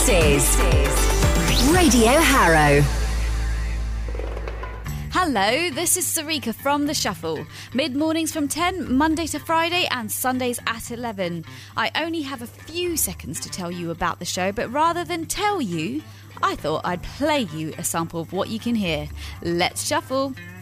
is Radio Harrow. Hello, this is Sarika from The Shuffle. Mid-mornings from 10, Monday to Friday, and Sundays at 11. I only have a few seconds to tell you about the show, but rather than tell you, I thought I'd play you a sample of what you can hear. Let's shuffle.